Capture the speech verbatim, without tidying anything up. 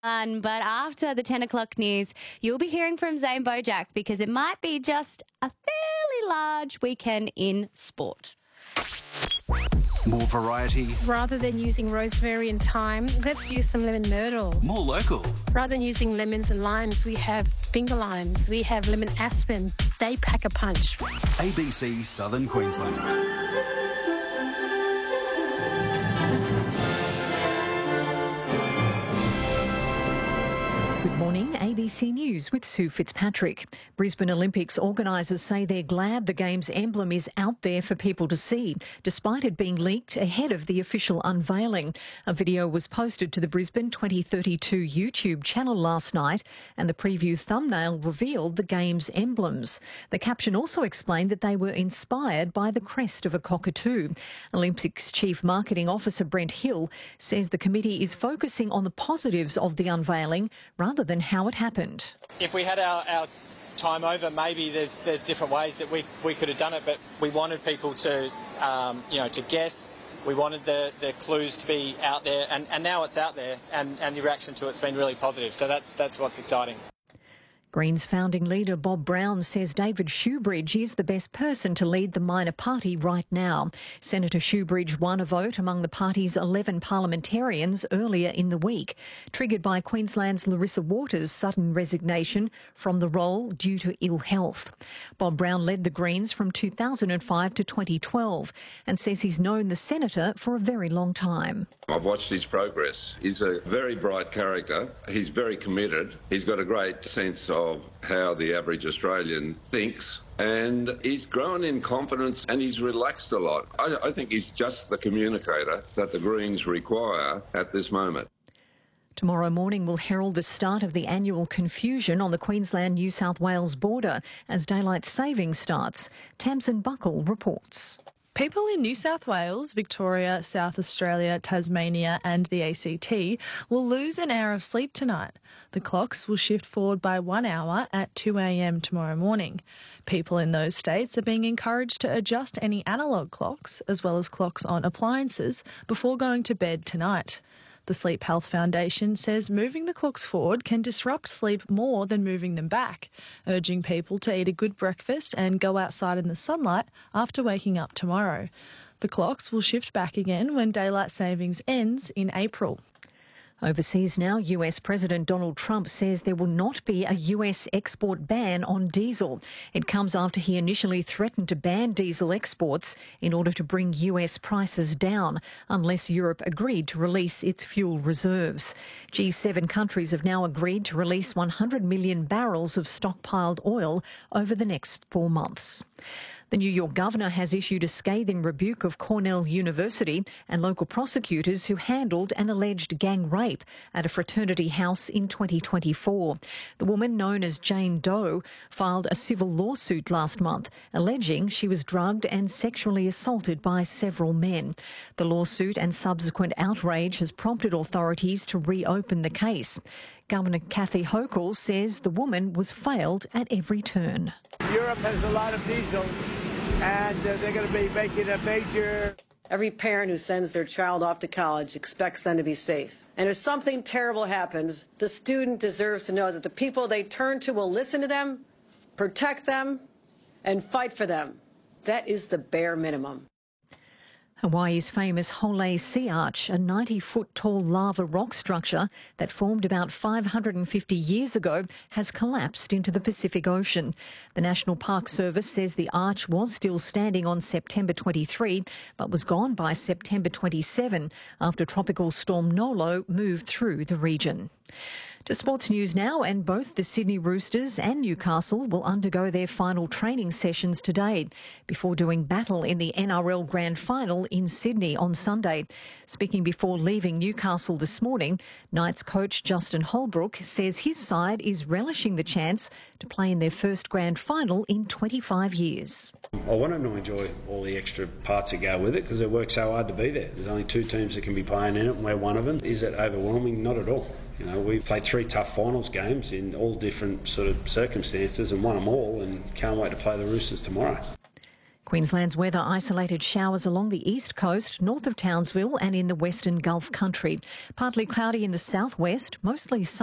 Um, but after the ten o'clock news, you'll be hearing from Zane Bojack because it might be just a fairly large weekend in sport. More variety. Rather than using rosemary and thyme, let's use some lemon myrtle. More local. Rather than using lemons and limes, we have finger limes. We have lemon aspen. They pack a punch. A B C Southern Queensland. Good morning, A B C News with Sue Fitzpatrick. Brisbane Olympics organisers say they're glad the Games emblem is out there for people to see, despite it being leaked ahead of the official unveiling. A video was posted to the Brisbane twenty thirty-two YouTube channel last night, and the preview thumbnail revealed the Games emblems. The caption also explained that they were inspired by the crest of a cockatoo. Olympics Chief Marketing Officer Brent Hill says the committee is focusing on the positives of the unveiling rather than how it happened. If we had our, our time over, maybe there's there's different ways that we, we could have done it, but we wanted people to um, you know to guess. We wanted the, the clues to be out there, and, and now it's out there, and, and the reaction to it's been really positive. So that's that's what's exciting. Greens founding leader Bob Brown says David Shoebridge is the best person to lead the minor party right now. Senator Shoebridge won a vote among the party's eleven parliamentarians earlier in the week, triggered by Queensland's Larissa Waters' sudden resignation from the role due to ill health. Bob Brown led the Greens from two thousand five to twenty twelve and says he's known the senator for a very long time. I've watched his progress. He's a very bright character. He's very committed. He's got a great sense of of how the average Australian thinks, and he's grown in confidence and he's relaxed a lot. I, I think he's just the communicator that the Greens require at this moment. Tomorrow morning will herald the start of the annual confusion on the Queensland-New South Wales border as daylight saving starts. Tamsin Buckle reports. People in New South Wales, Victoria, South Australia, Tasmania and the A C T will lose an hour of sleep tonight. The clocks will shift forward by one hour at two a m tomorrow morning. People in those states are being encouraged to adjust any analogue clocks as well as clocks on appliances before going to bed tonight. The Sleep Health Foundation says moving the clocks forward can disrupt sleep more than moving them back, urging people to eat a good breakfast and go outside in the sunlight after waking up tomorrow. The clocks will shift back again when daylight savings ends in April. Overseas now, U S President Donald Trump says there will not be a U S export ban on diesel. It comes after he initially threatened to ban diesel exports in order to bring U S prices down, unless Europe agreed to release its fuel reserves. G seven countries have now agreed to release one hundred million barrels of stockpiled oil over the next four months. The New York governor has issued a scathing rebuke of Cornell University and local prosecutors who handled an alleged gang rape at a fraternity house in twenty twenty-four. The woman, known as Jane Doe, filed a civil lawsuit last month alleging she was drugged and sexually assaulted by several men. The lawsuit and subsequent outrage has prompted authorities to reopen the case. Governor Kathy Hochul says the woman was failed at every turn. Europe has a lot of diesel, and uh, they're going to be making a major... Every parent who sends their child off to college expects them to be safe. And if something terrible happens, the student deserves to know that the people they turn to will listen to them, protect them, and fight for them. That is the bare minimum. Hawaii's famous Hole Sea Arch, a ninety-foot tall lava rock structure that formed about five hundred fifty years ago, has collapsed into the Pacific Ocean. The National Park Service says the arch was still standing on September twenty-third, but was gone by September twenty-seventh after Tropical Storm Nolo moved through the region. To sports news now, and both the Sydney Roosters and Newcastle will undergo their final training sessions today before doing battle in the N R L Grand Final in Sydney on Sunday. Speaking before leaving Newcastle this morning, Knights coach Justin Holbrook says his side is relishing the chance to play in their first Grand Final in twenty-five years. I want them to enjoy all the extra parts that go with it because it works so hard to be there. There's only two teams that can be playing in it, and we're one of them. Is it overwhelming? Not at all. You know, we've played three tough finals games in all different sort of circumstances and won them all, and can't wait to play the Roosters tomorrow. Queensland's weather: isolated showers along the east coast, north of Townsville and in the western Gulf country. Partly cloudy in the southwest, mostly sunny.